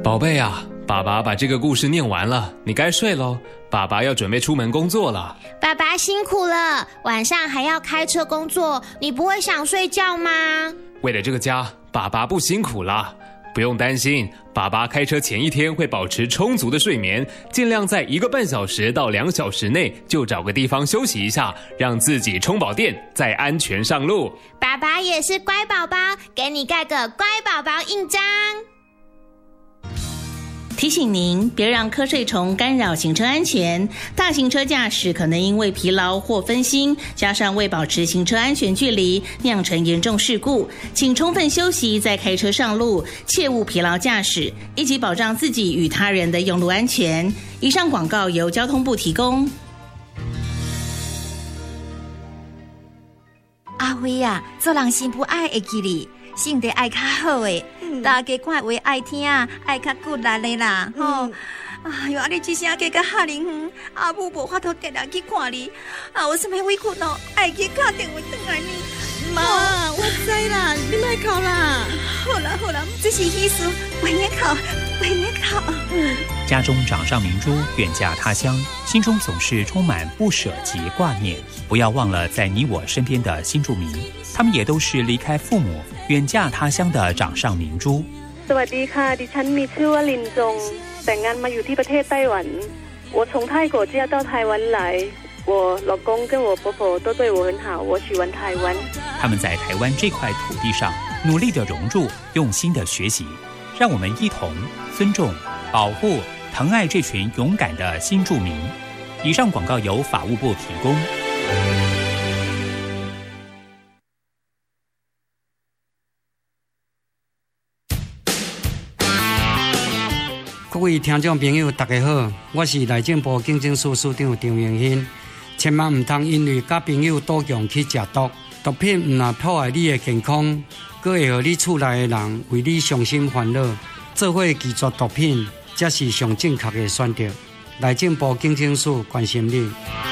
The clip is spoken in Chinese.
宝贝啊，爸爸把这个故事念完了，你该睡咯，爸爸要准备出门工作了。 爸爸辛苦了，晚上还要开车工作，你不会想睡觉吗？ 为了这个家，爸爸不辛苦啦，不用担心，爸爸开车前一天会保持充足的睡眠，尽量在1个半小时到2小时内就找个地方休息一下，让自己充饱电，再安全上路。 爸爸也是乖宝宝，给你盖个乖宝宝印章。 提醒您，别让瞌睡虫干扰行车安全。大型车驾驶可能因为疲劳或分心，加上未保持行车安全距离，酿成严重事故。请充分休息再开车上路，切勿疲劳驾驶，一起保障自己与他人的用路安全。以上广告由交通部提供。 阿辉啊，做人心不爱会记你，性格爱较好诶。大家看话爱听，爱较骨力的啦，吼！哎呦，你这声加吓人远，阿母无法度定定去看你，啊，有什么委屈哦，爱去打电话转来你。 妈，我知啦，你莫哭啦。 好啦，这是意思，不要哭。 家中掌上明珠远嫁他乡，心中总是充满不舍及挂念。不要忘了在你我身边的新住民，他们也都是离开父母远嫁他乡的掌上明珠。 สวัสดีค่ะดิฉันมีชื่อว่าลินจงแต่งงานมาอยู่ที่ประเทศไต้หวัน我从泰国嫁到台湾来我老公跟我婆婆都对我很好我喜欢台湾他们在台湾这块土地上努力地融入，用心地学习，让我们一同尊重、保护、疼爱这群勇敢的新住民。以上广告由法务部提供。 各位听众朋友大家好，我是内政部警政署署长张永新。千万唔通因为甲朋友赌强去食毒，毒品唔但破坏你的健康，佫会予你厝内的人为你伤心烦恼。做伙拒绝毒品，才是上正确的选择。内政部警政署关心你。